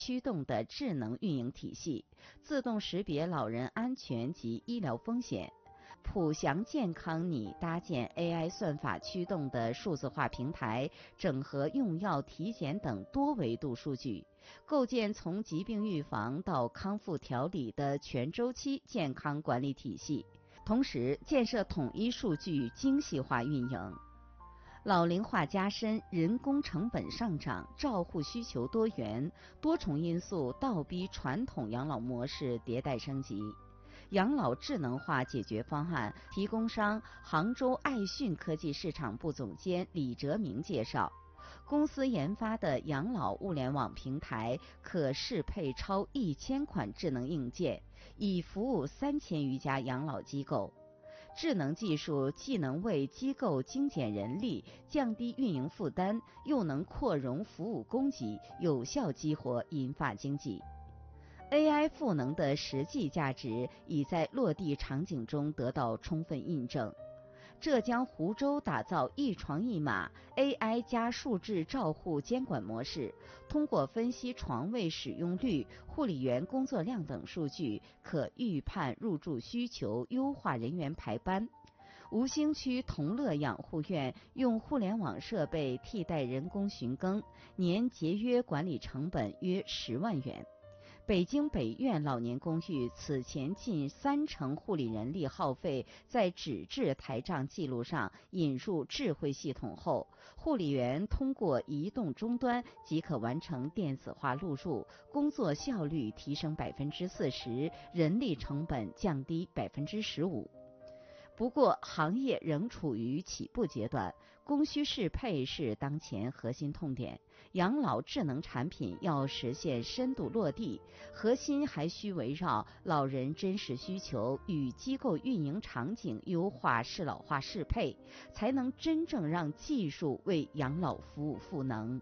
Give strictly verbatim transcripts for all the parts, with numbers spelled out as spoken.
驱动的智能运营体系，自动识别老人安全及医疗风险。普祥健康拟搭建 A I 算法驱动的数字化平台，整合用药、体检等多维度数据，构建从疾病预防到康复调理的全周期健康管理体系，同时建设统一数据精细化运营。老龄化加深，人工成本上涨，照护需求多元，多重因素倒逼传统养老模式迭代升级。养老智能化解决方案提供商杭州爱讯科技市场部总监李哲明介绍，公司研发的养老物联网平台可适配超一千款智能硬件，已服务三千余家养老机构。智能技术既能为机构精简人力、降低运营负担，又能扩容服务供给，有效激活银发经济。A I 赋能的实际价值已在落地场景中得到充分印证。浙江湖州打造一床一码 A I 加数字照护监管模式，通过分析床位使用率、护理员工作量等数据，可预判入住需求，优化人员排班。吴兴区同乐养护院用互联网设备替代人工巡更，年节约管理成本约十万元。北京北苑老年公寓此前近三成护理人力耗费在纸质台账记录上引入智慧系统后，护理员通过移动终端即可完成电子化录入，工作效率提升百分之四十，人力成本降低百分之十五。不过，行业仍处于起步阶段，供需适配是当前核心痛点。养老智能产品要实现深度落地，核心还需围绕老人真实需求与机构运营场景优化适老化适配，才能真正让技术为养老服务赋能。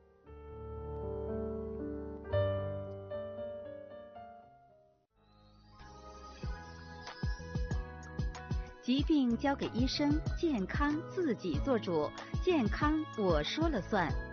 疾病交给医生，健康自己做主。健康我说了算。